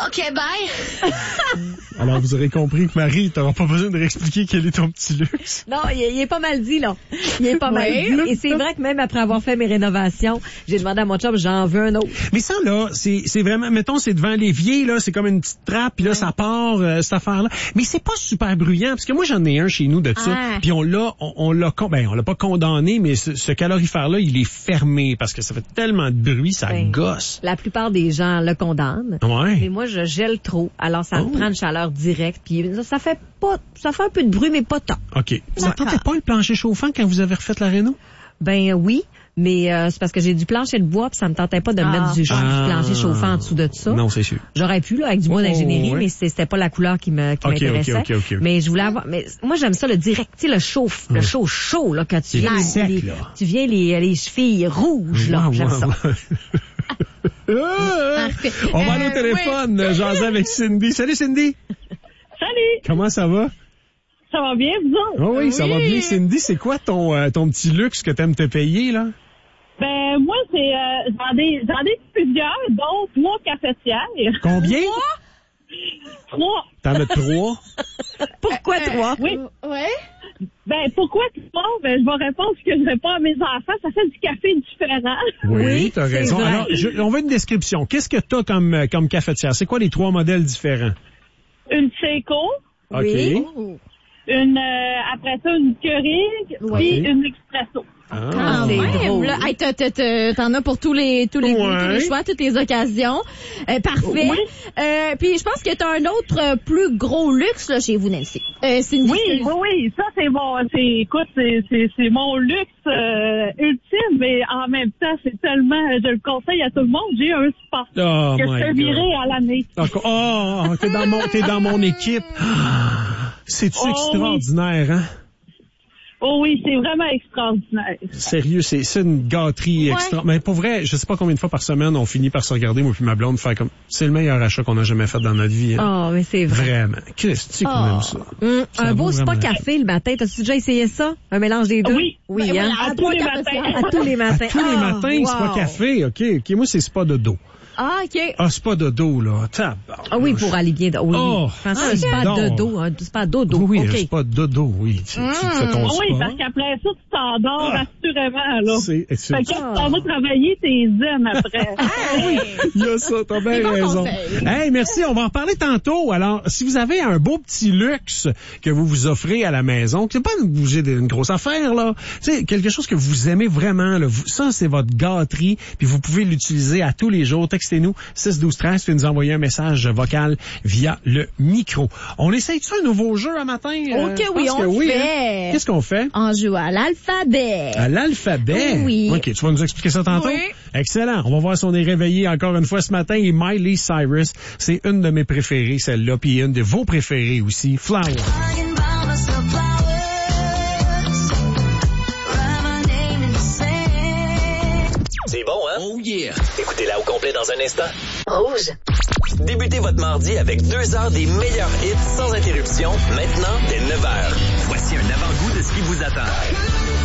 OK, bye. Alors, vous aurez compris que Marie, t'auras pas besoin de réexpliquer quel est ton petit luxe. Non, il est pas mal dit, là. Il est pas mal dit. Et c'est vrai que même après avoir fait mes rénovations, j'ai demandé à mon chum, j'en veux un autre. Mais ça, là, c'est vraiment, mettons, c'est devant l'évier, là, c'est comme une petite trappe, puis là, ça part, cette affaire-là. Mais c'est pas super bruyant, parce que moi, j'en ai un chez nous de ça, puis on l'a pas condamné, mais ce calorifère-là, il est fermé, parce que ça fait tellement de bruit, ça gosse. La plupart des gens le condamnent. Ouais. Mais moi, je gèle trop, alors ça me prend une chaleur directe, puis ça fait un peu de bruit, mais pas tant. OK. Ça tentait pas le plancher chauffant quand vous avez refait la réno? Ben oui, mais c'est parce que j'ai du plancher de bois, puis ça me tentait pas de mettre du plancher chauffant en dessous de ça. Non, c'est sûr. J'aurais pu là avec du bois d'ingénierie, mais c'était pas la couleur qui m'intéressait. OK. Mais je voulais avoir. Mais moi j'aime ça le direct, tu sais le chaud là quand tu viens tu viens les chevilles rouges là, j'aime ça. Parfait. On va aller au téléphone, jaser avec Cindy. Salut Cindy. Salut. Comment ça va? Ça va bien, vous autres? Oh oui, ça va bien. Cindy, c'est quoi ton petit luxe que t'aimes te payer, là? Ben, moi, c'est, j'en ai plusieurs, dont 3 cafetières. Combien? 3. T'en as 3? Pourquoi 3? Oui. Ouais. Ben, pourquoi 3? Ben, je vais répondre que je réponds à mes enfants. Ça fait du café différent. Oui, t'as raison. Vrai. Alors, on veut une description. Qu'est-ce que t'as comme cafetière? C'est quoi les 3 modèles différents? Une Seiko. OK. Oui. Après ça, une Keurig. Puis une Expresso. C'est drôle. Là, hey, t'en as pour tous les goûts, tous les choix, toutes les occasions. Parfait. Oui. Puis je pense que t'as un autre plus gros luxe là chez vous, Nancy. Cindy. Oui. Ça, c'est mon, c'est mon luxe ultime, mais en même temps, c'est tellement, je le conseille à tout le monde. J'ai un spa Oh que my je fais virer à l'année. T'es dans mon équipe. C'est-tu extraordinaire, hein? Oh oui, c'est vraiment extraordinaire. Sérieux, c'est une gâterie extra. Mais pour vrai, je sais pas combien de fois par semaine on finit par se regarder, moi puis ma blonde, faire comme, c'est le meilleur achat qu'on a jamais fait dans notre vie. Hein. Oh, mais c'est vrai. Vraiment. Christy qu'on aime ça. Un beau spa café le matin. T'as-tu déjà essayé ça? Un mélange des deux? Oui. Oui, hein? À tous les matins. À tous les matins. Tous les matins, spa café. OK. Moi, c'est spa de dos. Ah, OK. Ah, spa de dos, là. Ah oui, pour aller bien. Oui. Oh, un spa de dos. Un spa dodo. Oui, okay. un spa de dos, oui. Tu fais ton spa. Oui, parce qu'après ça, tu t'endors assurément, là. C'est fait que quand tu t'en vas travailler, t'es zen après. Oui, il y a ça, t'as bien raison. Hey, merci, on va en parler tantôt. Alors, si vous avez un beau petit luxe que vous vous offrez à la maison, que c'est pas une grosse affaire, là, tu sais, quelque chose que vous aimez vraiment, là, ça, c'est votre gâterie, puis vous pouvez l'utiliser à tous les jours. Textez-nous 6-12-13, puis nous envoyer un message vocal via le micro. On essaye-tu un nouveau jeu un matin? OK, oui, on fait. Hein? Qu'est-ce qu'on fait? On joue à l'alphabet. À l'alphabet? Oui. OK, tu vas nous expliquer ça tantôt? Oui. Excellent. On va voir si on est réveillé encore une fois ce matin. Et Miley Cyrus, c'est une de mes préférées, celle-là, puis une de vos préférées aussi, Flower. C'est bon, hein? Oh yeah! Écoutez-la au complet dans un instant. Rouge. Débutez votre mardi avec 2 heures des meilleurs hits sans interruption, maintenant dès 9h. Voici un avant-goût de ce qui vous attend.